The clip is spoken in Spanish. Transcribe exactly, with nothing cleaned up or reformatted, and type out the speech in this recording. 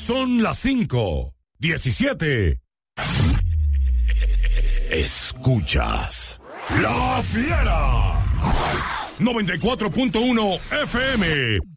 Son las cinco, diecisiete. Escuchas La Fiera. noventa y cuatro punto uno F M.